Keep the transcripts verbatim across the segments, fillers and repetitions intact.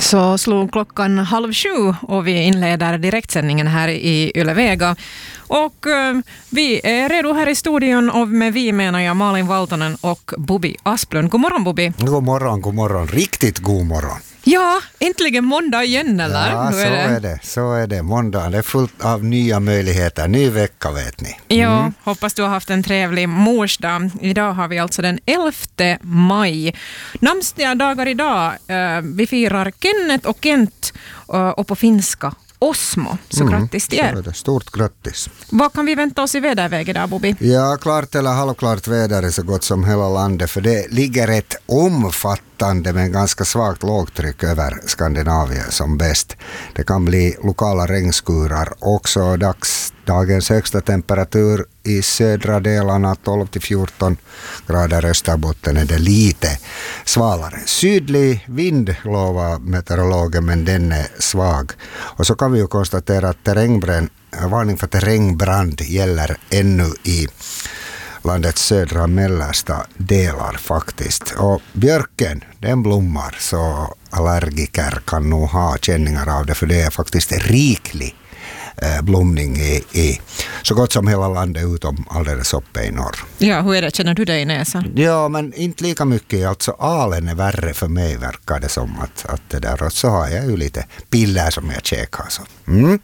Så slog klockan halv sju och vi inleder direktsändningen här i Yle-Vega. Och eh, vi är redo här i studion och med vi menar jag Malin Valtonen och Bobby Asplund. God morgon Bobby. God morgon, god morgon. Riktigt god morgon. Ja, äntligen måndag igen eller? Ja, så är det? är det. Så är det. Måndag, det är fullt av nya möjligheter. Ny vecka vet ni. Mm. Ja, hoppas du har haft en trevlig morsdag. Idag har vi alltså den elfte maj. Namnsdagar idag. Uh, vi firar Kenneth och Kent uh, och på finska Osmo. Så mm, grattis till er. Så är det. Stort grattis. Vad kan vi vänta oss i väderväg idag, Bobby? Ja, klart eller halvklart väder är så gott som hela landet. För det ligger ett omfattande men ganska svagt lågtryck över Skandinavien som bäst. Det kan bli lokala regnskurar. Också dags, dagens högsta temperatur i södra delarna tolv till fjorton grader. Österbotten är det lite svalare. Sydlig vind lovar meteorologen, men den är svag. Och så kan vi ju konstatera att terrängbrand, varning för terrängbrand gäller ännu i landets södra och mellersta delar faktiskt. Och björken, den blommar, så allergiker kan nog ha känningar av det, för det är faktiskt riklig blomning i, i så gott som hela landet utom alldeles uppe i norr. Ja, hur är det? Känner du dig i näsan? Ja, men inte lika mycket. Alltså alen är värre för mig, verkar det som att, att det där. Och så har jag ju lite piller som jag käkar. Så. Mm.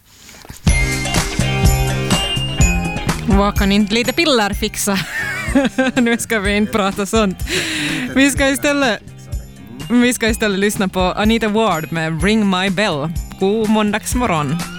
Vad kan inte lite piller fixa? Nu ska vi inte prata sånt. Vi ska istället Vi ska istället lyssna på Anita Ward med Ring My Bell. God måndagsmorgon.